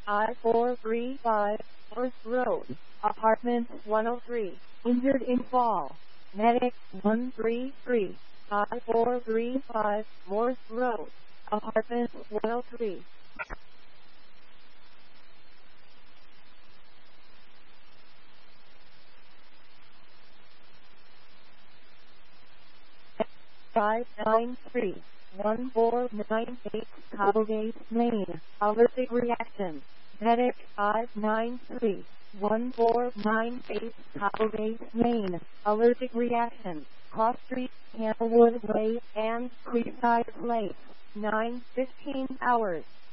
I-435, Forest Road, Apartment 103, injured in fall. Medic 133, I-435, Forest Road, Apartment 103. 593-1498 Cobblegate, Maine. Allergic reaction. Medic 593-1498 Cobblegate, Maine. Allergic reaction. Cross Street, Candlewood Way, and Creekside Place. 9:15 hours.